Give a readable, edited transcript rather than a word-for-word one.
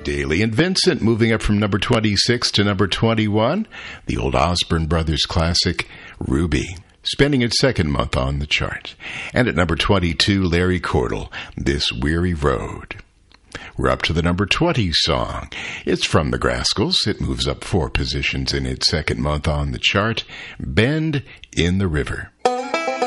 Daly and Vincent moving up from number 26 to number 21. The old Osborne Brothers classic, Ruby, spending its second month on the chart. And at number 22, Larry Cordell, This Weary Road. We're up to the number 20 song. It's from the Grascals. It moves up 4 positions in its second month on the chart, Bend in the River.